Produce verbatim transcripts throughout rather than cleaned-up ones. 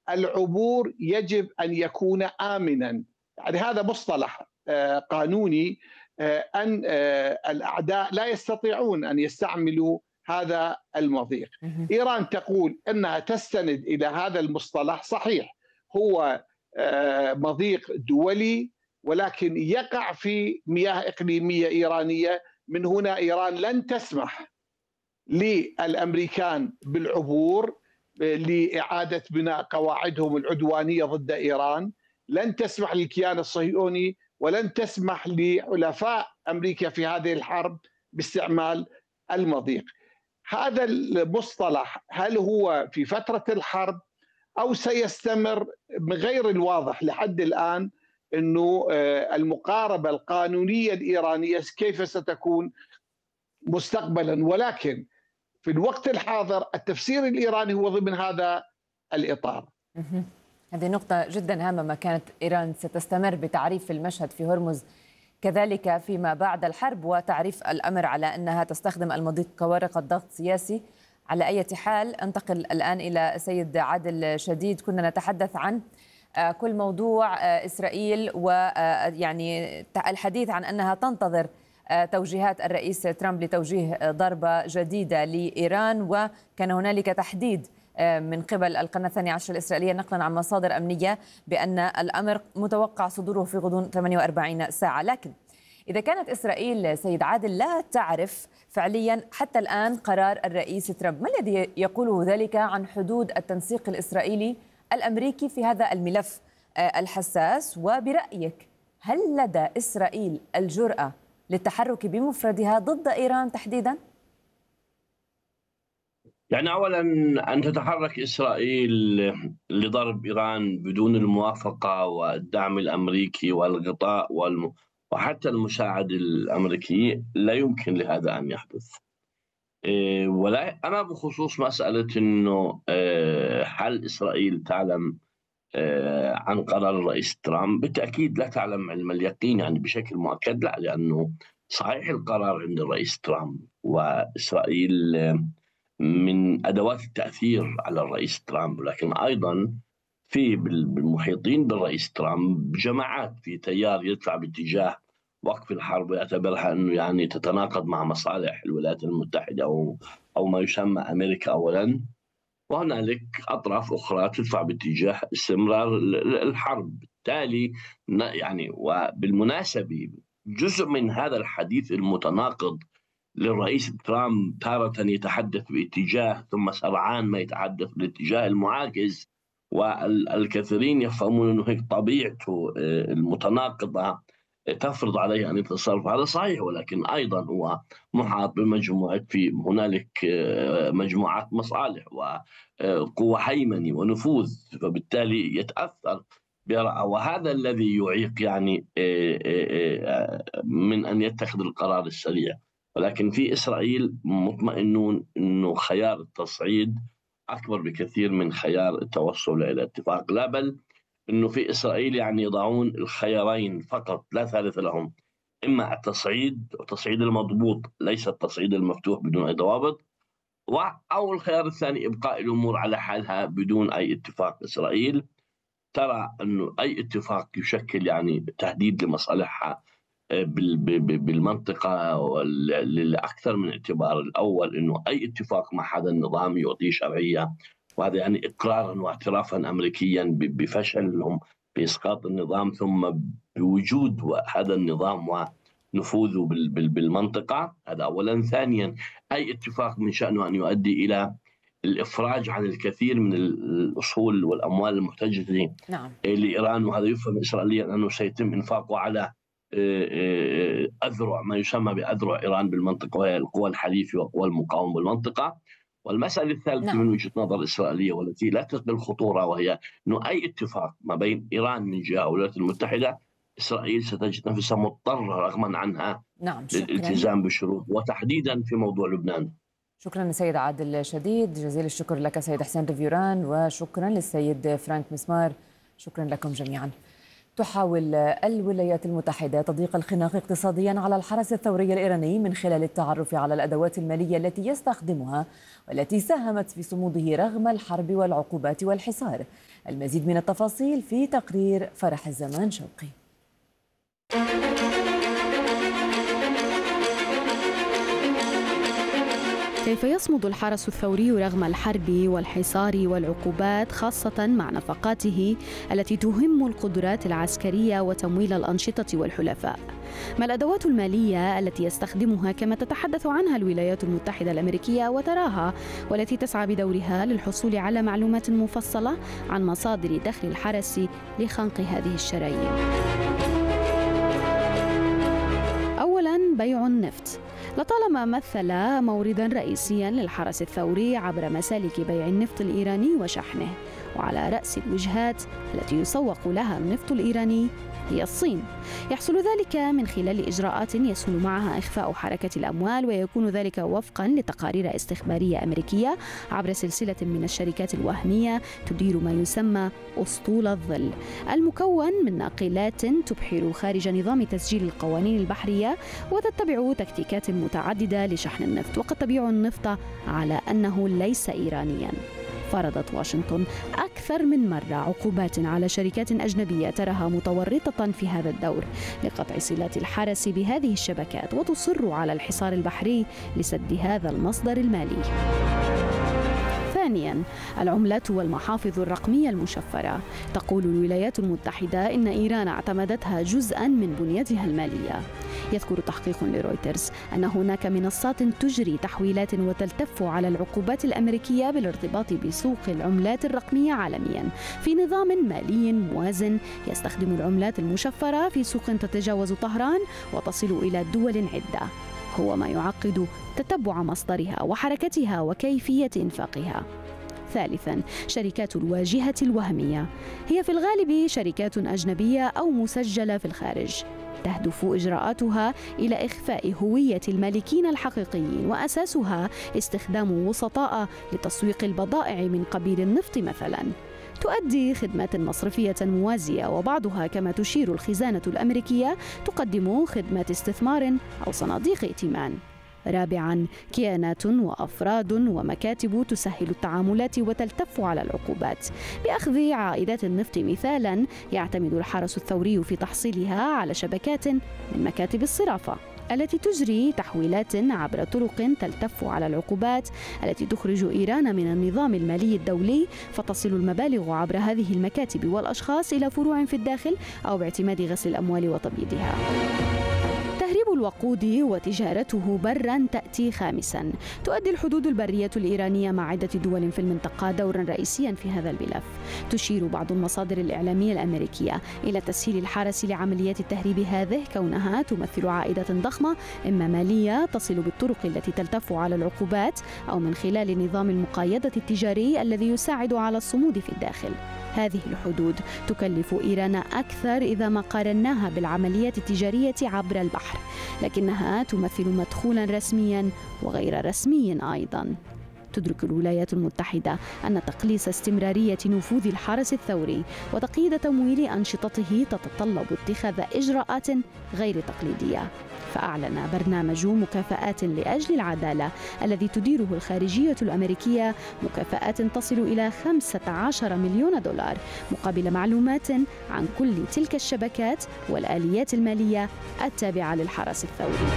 العبور يجب أن يكون آمنا. يعني هذا مصطلح قانوني، أن الأعداء لا يستطيعون أن يستعملوا هذا المضيق. إيران تقول أنها تستند إلى هذا المصطلح، صحيح هو مضيق دولي ولكن يقع في مياه إقليمية إيرانية. من هنا إيران لن تسمح للأمريكان بالعبور لإعادة بناء قواعدهم العدوانية ضد إيران، لن تسمح للكيان الصهيوني ولن تسمح لحلفاء أمريكا في هذه الحرب باستعمال المضيق. هذا المصطلح هل هو في فترة الحرب أو سيستمر؟ غير الواضح لحد الآن أنه المقاربة القانونية الإيرانية كيف ستكون مستقبلا، ولكن في الوقت الحاضر التفسير الإيراني هو ضمن هذا الإطار. هذه نقطة جدا هامة، ما كانت إيران ستستمر بتعريف المشهد في هرمز كذلك فيما بعد الحرب، وتعريف الأمر على أنها تستخدم المضيق كورقة ضغط سياسي. على أي حال أنتقل الآن إلى سيد عادل شديد. كنا نتحدث عن كل موضوع إسرائيل ويعني الحديث عن أنها تنتظر توجيهات الرئيس ترامب لتوجيه ضربة جديدة لإيران، وكان هنالك تحديد من قبل القناة الثانية عشر الإسرائيلية نقلا عن مصادر أمنية بأن الأمر متوقع صدوره في غضون ثمانية وأربعين ساعة. لكن إذا كانت إسرائيل سيد عادل لا تعرف فعليا حتى الآن قرار الرئيس ترامب، ما الذي يقوله ذلك عن حدود التنسيق الإسرائيلي الأمريكي في هذا الملف الحساس؟ وبرأيك هل لدى إسرائيل الجرأة للتحرك بمفردها ضد إيران تحديدا؟ يعني أولا أن تتحرك إسرائيل لضرب إيران بدون الموافقة والدعم الأمريكي والغطاء والم... وحتى المساعدة الأمريكي لا يمكن لهذا أن يحدث. إيه ولا أما بخصوص مسألة أنه إيه هل إسرائيل تعلم إيه عن قرار الرئيس ترامب؟ بالتأكيد لا تعلم علم اليقين، يعني بشكل مؤكد لا، لأنه صحيح القرار عند الرئيس ترامب وإسرائيل من أدوات التأثير على الرئيس ترامب، لكن أيضا في بالمحيطين بالرئيس ترامب جماعات في تيار يدفع باتجاه وقف الحرب ويعتبرها أنه يعني تتناقض مع مصالح الولايات المتحدة أو أو ما يسمى أمريكا أولا، وهنالك أطراف أخرى تدفع باتجاه استمرار الحرب. بالتالي يعني وبالمناسبة جزء من هذا الحديث المتناقض للرئيس ترامب تارة يتحدث باتجاه ثم سرعان ما يتحدث بالاتجاه المعاكس، والكثيرين يفهمون أنه هيك طبيعته المتناقضة تفرض عليه أن يتصرف. هذا صحيح، ولكن أيضا هو محاط بمجموعة في هنالك مجموعات مصالح وقوة هيمنة ونفوذ، فبالتالي يتأثر برأى، وهذا الذي يعيق يعني من أن يتخذ القرار السريع. ولكن في إسرائيل مطمئنون أنه خيار التصعيد أكبر بكثير من خيار التوصل إلى اتفاق، لا بل أنه في إسرائيل يعني يضعون الخيارين فقط لا ثالث لهم، إما التصعيد والتصعيد المضبوط ليس التصعيد المفتوح بدون أي ضوابط، أو الخيار الثاني إبقاء الأمور على حالها بدون أي اتفاق. إسرائيل ترى أنه أي اتفاق يشكل يعني تهديد لمصالحها بالمنطقة لأكثر من اعتبار. الأول أنه أي اتفاق مع هذا النظام يعطيه شرعية، وهذا يعني إقرارا واعترافا أمريكيا بفشلهم بإسقاط النظام ثم بوجود هذا النظام ونفوذه بالمنطقة. هذا أولا. ثانيا أي اتفاق من شأنه أن يؤدي إلى الإفراج عن الكثير من الأصول والأموال المحتجزة نعم. لإيران، وهذا يفهم إسرائيليا أنه سيتم إنفاقه على أذرع ما يسمى بأذرع إيران بالمنطقة، وهي القوى الحليفة وقوى المقاومة بالمنطقة. والمسألة الثالثة نعم. من وجهة نظر إسرائيلية والتي لا تقل خطورة، وهي أنه أي اتفاق ما بين إيران من جهة والولايات المتحدة إسرائيل ستجد نفسها مضطرة رغما عنها نعم. للالتزام بالشروط، وتحديدا في موضوع لبنان. شكرا سيد عادل شديد، جزيل الشكر لك سيد حسين ريفيوران، وشكرا للسيد فرانك مسمار. شكرا لكم جميعا. تحاول الولايات المتحدة تضييق الخناق اقتصاديا على الحرس الثوري الإيراني من خلال التعرف على الأدوات المالية التي يستخدمها والتي ساهمت في صموده رغم الحرب والعقوبات والحصار. المزيد من التفاصيل في تقرير فرح الزمان شوقي. كيف يصمد الحرس الثوري رغم الحرب والحصار والعقوبات، خاصة مع نفقاته التي تهم القدرات العسكرية وتمويل الأنشطة والحلفاء؟ ما الأدوات المالية التي يستخدمها كما تتحدث عنها الولايات المتحدة الأمريكية وتراها، والتي تسعى بدورها للحصول على معلومات مفصلة عن مصادر دخل الحرس لخنق هذه الشرايين؟ أولاً، بيع النفط. لطالما مثل موردا رئيسيا للحرس الثوري عبر مسالك بيع النفط الإيراني وشحنه، وعلى رأس الوجهات التي يسوق لها النفط الإيراني هي الصين. يحصل ذلك من خلال إجراءات يسهل معها إخفاء حركة الأموال، ويكون ذلك وفقا لتقارير استخبارية أمريكية عبر سلسلة من الشركات الوهمية تدير ما يسمى أسطول الظل، المكون من ناقلات تبحر خارج نظام تسجيل القوانين البحرية وتتبع تكتيكات متعددة لشحن النفط، وقد تبيع النفط على أنه ليس إيرانيا. فرضت واشنطن أكثر من مرة عقوبات على شركات أجنبية تراها متورطة في هذا الدور لقطع صلات الحرس بهذه الشبكات، وتصر على الحصار البحري لسد هذا المصدر المالي. ثانياً، العملات والمحافظ الرقمية المشفرة. تقول الولايات المتحدة إن إيران اعتمدتها جزءاً من بنيتها المالية. يذكر تحقيق لرويترز أن هناك منصات تجري تحويلات وتلتف على العقوبات الأمريكية بالارتباط بسوق العملات الرقمية عالمياً في نظام مالي موازن يستخدم العملات المشفرة في سوق تتجاوز طهران وتصل إلى دول عدة، هو ما يعقد تتبع مصدرها وحركتها وكيفية إنفاقها. ثالثاً، شركات الواجهة الوهمية. هي في الغالب شركات أجنبية أو مسجلة في الخارج، تهدف إجراءاتها إلى إخفاء هوية المالكين الحقيقيين، وأساسها استخدام وسطاء لتسويق البضائع من قبيل النفط مثلاً. تؤدي خدمات مصرفية موازية، وبعضها كما تشير الخزانة الأمريكية تقدم خدمات استثمار أو صناديق ائتمان. رابعاً، كيانات وأفراد ومكاتب تسهل التعاملات وتلتف على العقوبات. بأخذ عائدات النفط مثالاً، يعتمد الحرس الثوري في تحصيلها على شبكات من مكاتب الصرافة التي تجري تحويلات عبر طرق تلتف على العقوبات التي تخرج إيران من النظام المالي الدولي، فتصل المبالغ عبر هذه المكاتب والأشخاص إلى فروع في الداخل أو باعتماد غسل الأموال وتبييضها. تهريب الوقود وتجارته برا تأتي خامسا. تؤدي الحدود البرية الإيرانية مع عدة دول في المنطقة دورا رئيسيا في هذا الملف. تشير بعض المصادر الإعلامية الأمريكية إلى تسهيل الحرس لعمليات التهريب هذه، كونها تمثل عائدات ضخمة إما مالية تصل بالطرق التي تلتف على العقوبات، أو من خلال نظام المقايضة التجاري الذي يساعد على الصمود في الداخل. هذه الحدود تكلف إيران أكثر إذا ما قارناها بالعمليات التجارية عبر البحر، لكنها تمثل مدخولا رسميا وغير رسمي أيضا. تدرك الولايات المتحدة أن تقليص استمرارية نفوذ الحرس الثوري وتقييد تمويل أنشطته تتطلب اتخاذ إجراءات غير تقليدية، فأعلن برنامج مكافآت لأجل العدالة الذي تديره الخارجية الأمريكية مكافآت تصل إلى خمسة عشر مليون دولار مقابل معلومات عن كل تلك الشبكات والآليات المالية التابعة للحرس الثوري.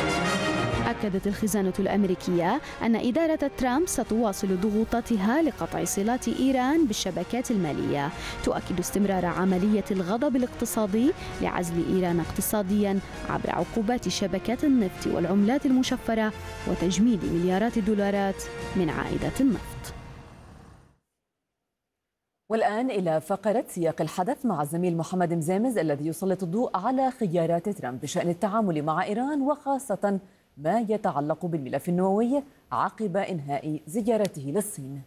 أكدت الخزانة الأمريكية أن إدارة ترامب ستواصل ضغوطاتها لقطع صلات إيران بالشبكات المالية، تؤكد استمرار عملية الغضب الاقتصادي لعزل إيران اقتصاديا عبر عقوبات شبكات النفط والعملات المشفرة وتجميد مليارات الدولارات من عائدات النفط. والآن إلى فقرة سياق الحدث مع الزميل محمد مزامز الذي يسلط الضوء على خيارات ترامب بشأن التعامل مع إيران، وخاصة ما يتعلق بالملف النووي عقب إنهاء زيارته للصين.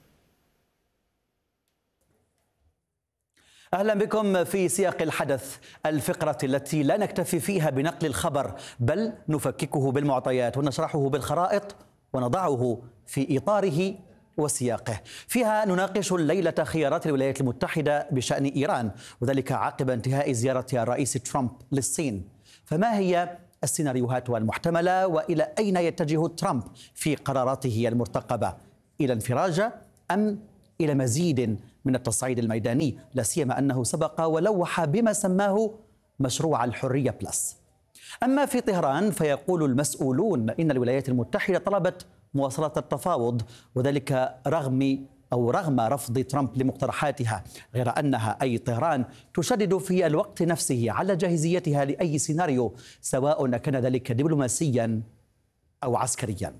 أهلا بكم في سياق الحدث، الفقرة التي لا نكتفي فيها بنقل الخبر بل نفككه بالمعطيات ونشرحه بالخرائط ونضعه في إطاره وسياقه. فيها نناقش الليلة خيارات الولايات المتحدة بشأن إيران، وذلك عقب انتهاء زيارة الرئيس ترامب للصين. فما هي السيناريوهات المحتملة، وإلى أين يتجه ترامب في قراراته المرتقبة؟ إلى انفراج أم إلى مزيد من التصعيد الميداني، لا سيما أنه سبق ولوح بما سماه مشروع الحرية بلس. أما في طهران فيقول المسؤولون إن الولايات المتحدة طلبت مواصلة التفاوض، وذلك رغم أو رغم رفض ترامب لمقترحاتها، غير أنها أي طهران تشدد في الوقت نفسه على جاهزيتها لأي سيناريو، سواء كان ذلك دبلوماسيا أو عسكريا.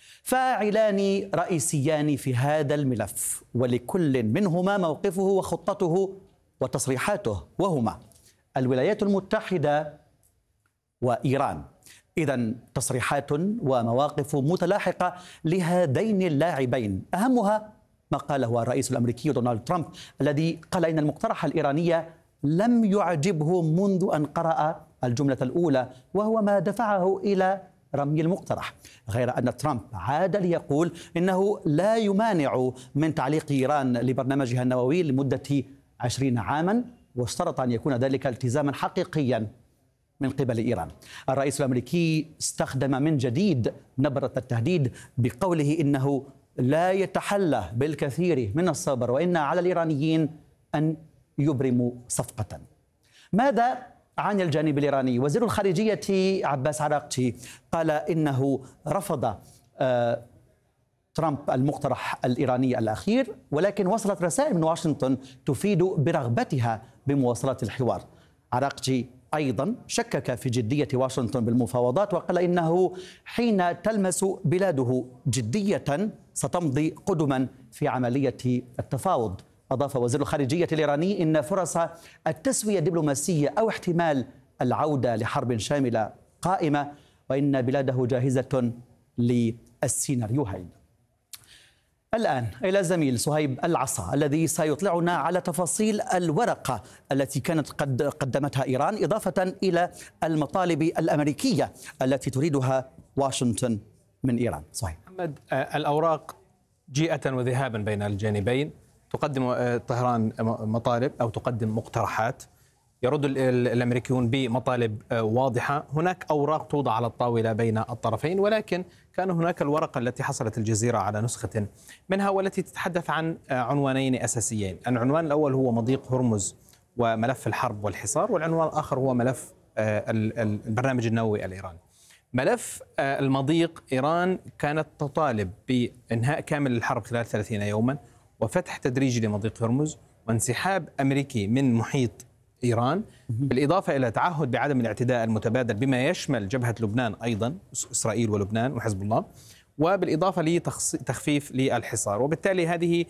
فاعلان رئيسيان في هذا الملف، ولكل منهما موقفه وخطته وتصريحاته، وهما الولايات المتحدة وإيران. إذن تصريحات ومواقف متلاحقة لهذين اللاعبين، أهمها ما قاله الرئيس الأمريكي دونالد ترامب، الذي قال إن المقترح الإيراني لم يعجبه منذ أن قرأ الجملة الأولى، وهو ما دفعه إلى رمي المقترح. غير أن ترامب عاد ليقول إنه لا يمانع من تعليق إيران لبرنامجها النووي لمدة عشرين عاما، واشترط أن يكون ذلك التزاما حقيقيا من قبل إيران. الرئيس الأمريكي استخدم من جديد نبرة التهديد بقوله إنه لا يتحلى بالكثير من الصبر، وإن على الإيرانيين أن يبرموا صفقة. ماذا عن الجانب الإيراني؟ وزير الخارجية عباس عراقجي قال إنه رفض آه ترامب المقترح الإيراني الأخير، ولكن وصلت رسائل من واشنطن تفيد برغبتها بمواصلة الحوار. عراقجي أيضا شكك في جدية واشنطن بالمفاوضات، وقال إنه حين تلمس بلاده جدية ستمضي قدما في عملية التفاوض. أضاف وزير الخارجية الإيراني إن فرص التسوية الدبلوماسية أو احتمال العودة لحرب شاملة قائمة، وإن بلاده جاهزة للسيناريوهين. الآن إلى الزميل صهيب العصا الذي سيطلعنا على تفاصيل الورقة التي كانت قد قدمتها إيران، إضافة إلى المطالب الأمريكية التي تريدها واشنطن من إيران. صهيب. محمد، الأوراق جيئة وذهابا بين الجانبين، تقدم طهران مطالب أو تقدم مقترحات، يرد الأمريكيون بمطالب واضحة. هناك أوراق توضع على الطاولة بين الطرفين، ولكن كان هناك الورقة التي حصلت الجزيرة على نسخة منها، والتي تتحدث عن عنوانين أساسيين. العنوان الأول هو مضيق هرمز وملف الحرب والحصار، والعنوان الآخر هو ملف البرنامج النووي الإيراني. ملف المضيق، إيران كانت تطالب بإنهاء كامل الحرب خلال ثلاثين يوما، وفتح تدريجي لمضيق هرمز، وانسحاب أمريكي من محيط إيران، بالإضافة إلى تعهد بعدم الاعتداء المتبادل بما يشمل جبهة لبنان أيضا، إسرائيل ولبنان وحزب الله، وبالإضافة لتخفيف للحصار. وبالتالي هذه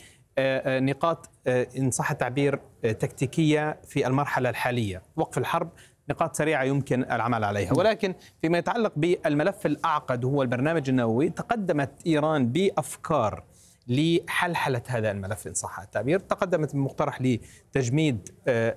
نقاط إن صح التعبير تكتيكية في المرحلة الحالية. وقف الحرب نقاط سريعة يمكن العمل عليها، ولكن فيما يتعلق بالملف الأعقد هو البرنامج النووي، تقدمت إيران بأفكار لحلحلة هذا الملف إن صح التعبير. تقدمت بمقترح لتجميد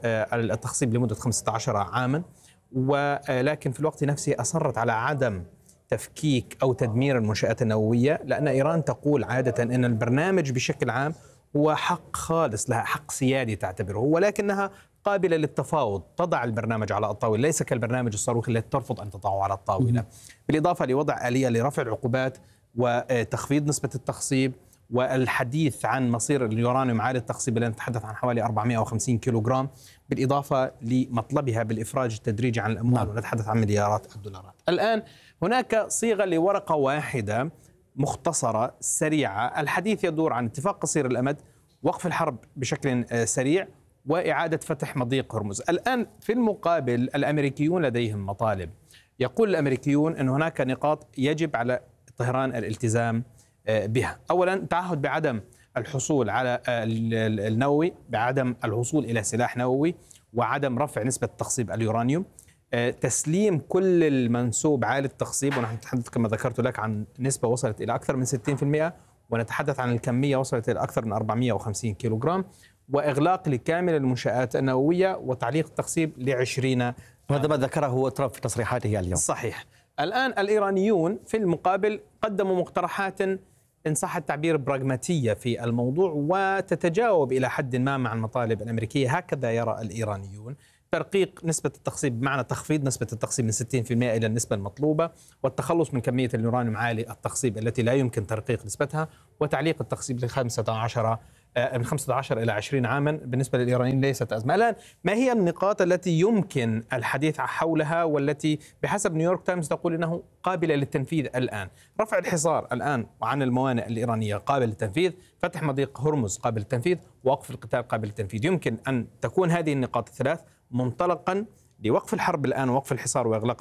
التخصيب لمدة خمسة عشر عاما، ولكن في الوقت نفسه أصرت على عدم تفكيك أو تدمير المنشآت النووية، لأن إيران تقول عادة أن البرنامج بشكل عام هو حق خالص لها، حق سيادي تعتبره، ولكنها قابلة للتفاوض، تضع البرنامج على الطاولة، ليس كالبرنامج الصاروخي التي ترفض أن تضعه على الطاولة. بالإضافة لوضع آلية لرفع العقوبات وتخفيض نسبة التخصيب، والحديث عن مصير اليورانيوم عالي التخصيب الذي نتحدث عن حوالي أربعمائة وخمسين كيلوغرام، بالإضافة لمطلبها بالإفراج التدريجي عن الأموال، ونتحدث عن مليارات الدولارات. الآن هناك صيغة لورقة واحدة مختصرة سريعة، الحديث يدور عن اتفاق قصير الأمد، وقف الحرب بشكل سريع، وإعادة فتح مضيق هرمز. الآن في المقابل الأمريكيون لديهم مطالب. يقول الأمريكيون أن هناك نقاط يجب على طهران الالتزام بها. أولا، تعهد بعدم الحصول على النووي، بعدم الوصول إلى سلاح نووي، وعدم رفع نسبة تخصيب اليورانيوم، تسليم كل المنسوب عالي التخصيب، ونحن نتحدث كما ذكرت لك عن نسبة وصلت إلى أكثر من ستين بالمئة، ونتحدث عن الكمية وصلت إلى أكثر من أربعمائة وخمسين كيلوغرام، وإغلاق لكامل المنشآت النووية، وتعليق التخصيب لعشرين. وهذا ما ذكره ترامب في تصريحاته اليوم. صحيح. الآن الإيرانيون في المقابل قدموا مقترحات إن صح التعبير براغماتية في الموضوع، وتتجاوب إلى حد ما مع المطالب الأمريكية. هكذا يرى الإيرانيون: ترقيق نسبة التخصيب بمعنى تخفيض نسبة التخصيب من ستين بالمئة إلى النسبة المطلوبة، والتخلص من كمية اليورانيوم عالي التخصيب التي لا يمكن ترقيق نسبتها، وتعليق التخصيب ل خمسة عشر من خمسة عشر إلى عشرين عاما بالنسبة للإيرانيين ليست أزمة. الآن ما هي النقاط التي يمكن الحديث حولها والتي بحسب نيويورك تايمز تقول أنه قابلة للتنفيذ الآن؟ رفع الحصار الآن عن الموانئ الإيرانية قابل للتنفيذ، فتح مضيق هرمز قابل للتنفيذ، وقف القتال قابل للتنفيذ. يمكن أن تكون هذه النقاط الثلاث منطلقا لوقف الحرب الآن ووقف الحصار وإغلاق